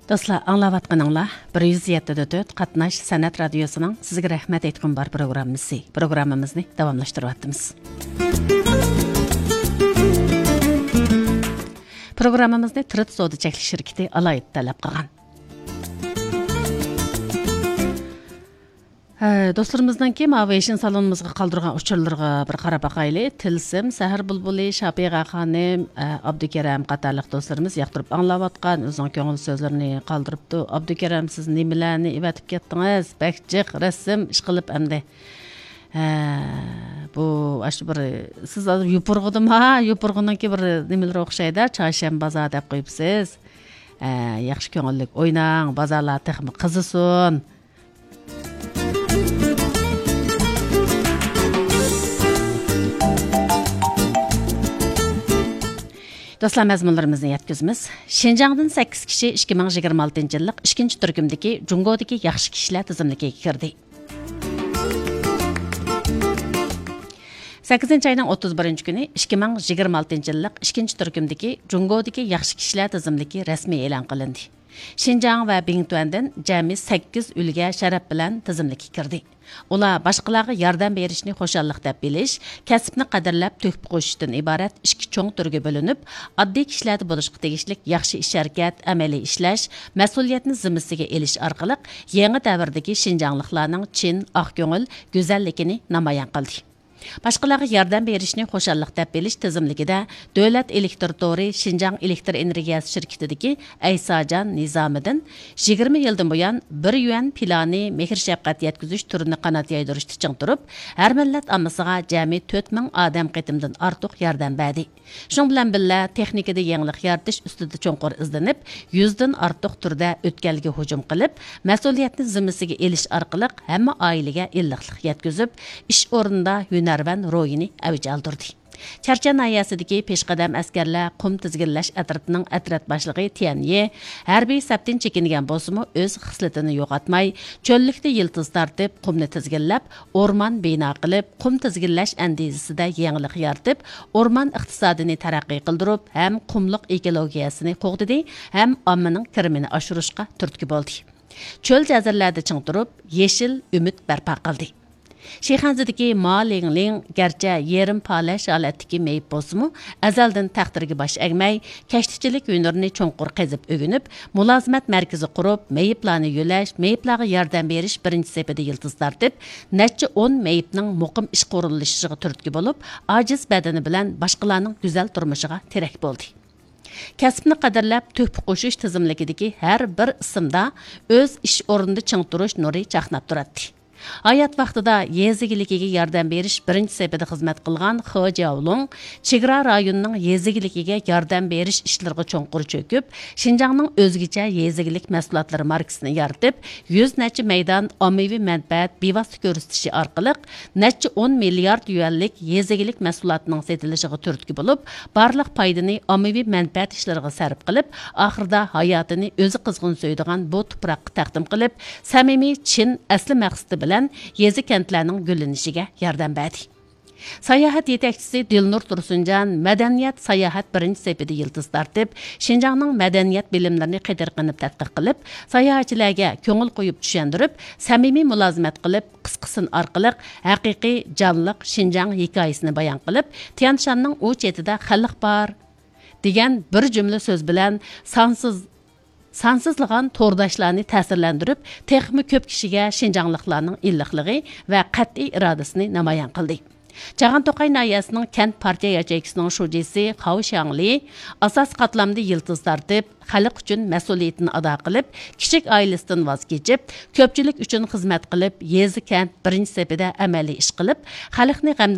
Dostlar, anlavatqanыңlar 107.4 Qatnash San'at radiosuning sizga rahmat aytqim bor programmamizni davomlashtiryapmiz. Programmamizni Trit Soda cheklik shirkati alayit talab qilgan. Dostlarımızdan ki Mavation salonumuzga qaldırgan uçurlarga bir qarab baqaylı. Tilsim, Sahar Bulbuli, Şapiqa xanim, Abdukeram qatarlıq dostlarımız yaqtırıb anlavatqan, özün köngül sözlerini qaldırıbdı. Abdukeram, siz nimelerni ibatib ketdiniz? Bəkcik, resim, iş qılıb əmdi. Bu aşı bir siz yupurğudım ha, yupurğundan ki bir nimeler oxşayda, çarşamba bazar dep qoyubsiz. Yaxşı köngüllük oynang, bazarlar texmi qızısun. Dostlar, məzmunlarımızı yetkizimiz. Şinjandan 8 kişi 2026 yıllık 2. turkumdaki Jungodaki yaxşı kişiler tizimligiga kirdi. 8 ayının 31 günü 2026 yıllık 2. turkumdaki Jungodaki yaxşı kişiler tizimligi rasmiy e'lon qilindi. Şinjan ve Bingtuan'dan jami 8 ülge şərəf bilan tizimlikka kirdi. Ular boshqalarga yordam berishni xo'shallik deb bilish, kasbni qadrlab to'kib qo'yishdan iborat ikki cho'ng turga bo'linib, oddiy kishilarda bo'lishga tegishli yaxshi ish harakat, amaliy ishlash, mas'uliyatni zimmasiga elish orqali yangi davrdagi shinjanliklarning chin, oqko'ngil go'zalligini namoyon qildi. Başqalarga yordam berishni xo'shallik deb bilish tizimligida Davlat elektr tori Şinjan elektr energiyasi shirkatidagi Aysajan Nizomiddin 20 yildan buyon 1 yuan plani mehr shafqat yetkazish turini qanot yaydirishda ching turib, har millat ammasiga jami 4000 odam qitimdan ortiq yordam berdi. Shun bilan birga texnikada yangilik yaratish ustida cho'nqur izlanib, 100 dan ortiq turda o'tkalga hujum qilib, mas'uliyatni zimmasiga elish orqali hamma oilaga illiqlik yetkazib, ish o'rnida hunarvan ro'yini avj oldirdi. Charchan nahiyasidagi peshqadam askarlar qum tizginlash atratining atrat boshlig'i Tianye harbiy sabtin chekingan bo'lsa-mu o'z xislatini yo'qotmay, cho'llikda yiltiz tortib, qumni tizginlab, o'rmon bino qilib, qum tizginlash andizasida yangilik yaratib, o'rmon iqtisodini taraqqiy qildirib, ham qumliq ekologiyasini qo'g'didi, ham ommaning kirimini oshirishga turtki bo'ldi. Cho'l jazirlarda ching turib, yeshil umid barpo qildi. Sheyxanzadagi Malingling garchi yerim palash holatdagi meyib bo'lsa-mu, azaldan taqdirga bosh egmay, kashtichilik hunarini cho'nqur qazib o'ginib, mulozimat markazi qurib, meyiblarni yo'lash, meyiblarga yordam berish birinchi sepida yiltiz tortib, necha 10 meyibning muqim ish qurilishiga turtki bo'lib, ojiz badani bilan boshqalarning go'zal turmushiga terak bo'ldi. Kasbni qadrlab to'p qo'shish tizimligidagi har bir ismda o'z ish o'rnida ching turish nuri chaqnab turadi. Hayat vaqtida yezigiligiga yordam berish birinchi sepida xizmat qilgan Xojavlong chegara rayonining yezigiligiga yordam berish ishlariga cho'nqur cho'kib, Şinjanning o'zgacha yezigilik mahsulotlari markasini yaratib, 100 necha maydon ommaviy manfaat bevosita ko'rsatishi orqali necha 10 milliard yuanlik yezigilik mahsulotining sotilishiga turtki bo'lib, barliq foydani ommaviy manfaat ishlariga sarf qilib, oxirida hayotini o'zi qizg'in so'ydigan bu tuproqqa taqdim qilib, samimiy chin asli maqsadi bilan yezi kentlarning gullanishiga yordam berdi. Sayohat yetakchisi Dilnur Tursunjan madaniyat sayohat birinchi sepida yiltiz tortib, Şinjanning madaniyat bilimlarini qidirqinib tadqiq qilib, sayohatchilarga ko'ngil qo'yib tushuntirib, samimiy mulozimat qilib, qisqasin orqali haqiqiy jonliq Şinjan hikoyasini bayon qilib, Tianshanning u chetida xalq bor degan bir jumla so'z bilan sansızlığın tordashlarni ta'sirlantirib, texmi ko'p kishiga Şinjanliklarning illiqligi va qat'iy irodasini namoyon qildi. Chag'an To'qay nahiyasining kent partiya yacheykisining shujisi Xao Shangli asos qatlamda yiltiz tortib, xalq uchun mas'uliyatini ado qilib, kichik oilasidan voz kechib, ko'pchilik uchun xizmat qilib, yezi kent birinchi sepida amaliy ish qilib, xalqni